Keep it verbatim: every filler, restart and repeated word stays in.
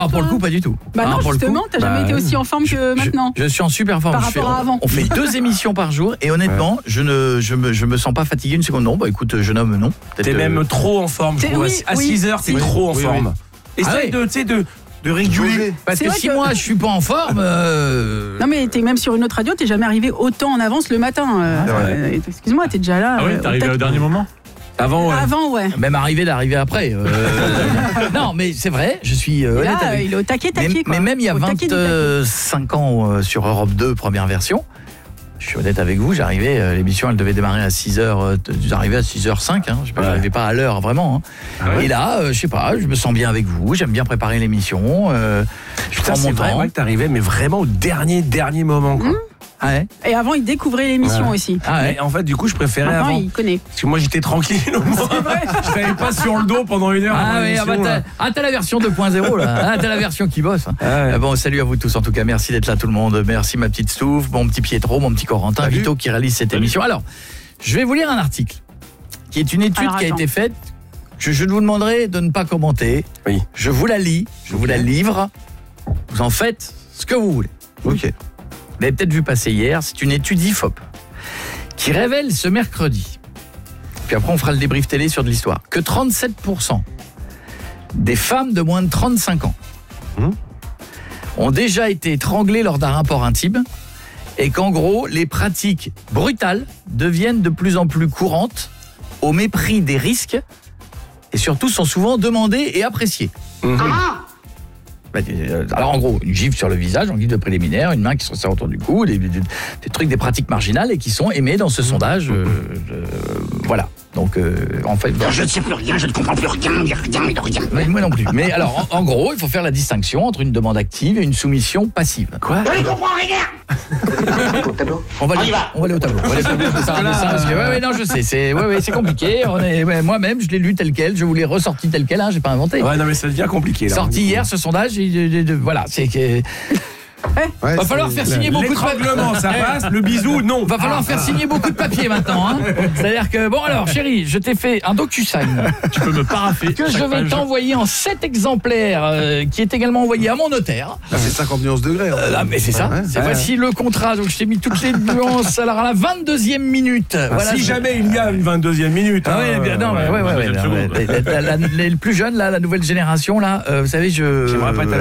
Ah, pour le coup, pas du tout. Bah non, ah, pour justement, t'as jamais bah, été aussi en forme que je, maintenant. Je, je suis en super forme. Par Je fais, rapport à avant. On fait deux émissions par jour et honnêtement, ouais. je ne je me je me sens pas fatigué une seconde. Non, bah écoute, jeune homme, non. T'es euh... même trop en forme. Je trouve. Oui, à oui. six heures, t'es oui. trop en oui, forme. Oui. Essaye ah, de, tu sais, de de réguler. Parce que si que... moi je suis pas en forme. Euh... Non mais t'es même sur une autre radio, t'es jamais arrivé autant en avance le matin. Euh, euh, excuse-moi, t'es déjà là. Ah oui, t'es arrivé au dernier moment. Avant, ouais. Avant, ouais. Même arrivé d'arriver après. Euh... non, mais c'est vrai, je suis euh, là, honnête avec... il est au taquet, taquet, mais, quoi. mais même il y a vingt-cinq ans euh, sur Europe deux, première version, je suis honnête avec vous, j'arrivais, euh, l'émission elle devait démarrer à six heures, euh, j'arrivais à six heures cinq, hein, je ouais. n'arrivais pas à l'heure vraiment. Hein. Ah ouais. Et là, euh, je sais pas, je me sens bien avec vous, j'aime bien préparer l'émission, euh, je Putain, prends mon temps. C'est vrai que t'arrivais, mais vraiment au dernier, dernier moment, quoi. Mmh. Ah ouais. Et avant, il découvrait l'émission ouais. aussi. Ah ouais. En fait, du coup, je préférais Maintenant, avant. il connaît. Parce que moi, j'étais tranquille. Je t'avais pas sur le dos pendant une heure. Ah oui, ah bah t'as, ah, t'as la version deux point zéro là. Ah, t'as la version qui bosse. Ah ouais. Bon, salut à vous tous en tout cas. Merci d'être là tout le monde. Merci ma petite Stouff, mon petit Pietro, mon petit Corentin, salut. Vito qui réalise cette salut. émission. Alors, je vais vous lire un article qui est une étude Alors, qui a été faite. Je, je vous demanderai de ne pas commenter. Oui. Je vous la lis, je vous la livre. Vous en faites ce que vous voulez. Ok. Vous l'avez peut-être vu passer hier, c'est une étude I F O P qui révèle ce mercredi, puis après on fera le débrief télé sur de l'histoire, que trente-sept pour cent des femmes de moins de trente-cinq ans mmh. ont déjà été étranglées lors d'un rapport intime et qu'en gros, les pratiques brutales deviennent de plus en plus courantes au mépris des risques et surtout sont souvent demandées et appréciées. Mmh. Alors en gros, une gifle sur le visage, en guise de préliminaire, une main qui se resserre autour du cou, des, des, des trucs, des pratiques marginales et qui sont aimées dans ce sondage. Euh, euh, voilà. Donc euh, en fait, bon, je ne sais plus rien, je ne comprends plus rien, rien, rien, rien. Mais moi non plus. Mais alors en, en gros, il faut faire la distinction entre une demande active et une soumission passive. Quoi ? Je ne comprends rien. On va, aller, on va aller au tableau. On va aller au tableau de ça, de ça, parce que, ouais, ouais, non, je sais, c'est, ouais, ouais, c'est compliqué. On est, ouais, moi-même, je l'ai lu tel quel, je vous l'ai ressorti tel quel, hein, j'ai pas inventé. Ouais, non, mais ça devient compliqué. Là, sorti hier, ce sondage, et, de, de, de, voilà, c'est que. Ouais, va falloir faire signer beaucoup de papiers. Ça passe, le bisou, non. Va falloir ah, faire signer beaucoup de papiers maintenant. Hein. C'est-à-dire que, bon alors, chérie, je t'ai fait un DocuSign. Tu peux me parapher. Que je vais page. t'envoyer en sept exemplaires, euh, qui est également envoyé à mon notaire. Là, c'est cinquante nuances degrés. Hein. Euh, là, mais c'est ça. Ouais, c'est ouais. Voici le contrat. Donc, je t'ai mis toutes les nuances. Alors, à la vingt-deuxième minute. Ah, voilà, si je... jamais il y a une vingt-deuxième minute. Ah, hein, oui, bien, non, ouais, ouais, ouais, ouais, ouais, ouais, ouais, ouais, ouais, ouais, ouais, ouais, ouais, ouais, ouais, le plus jeune, là, la nouvelle génération, là, euh, vous savez, je. J'aimerais pas être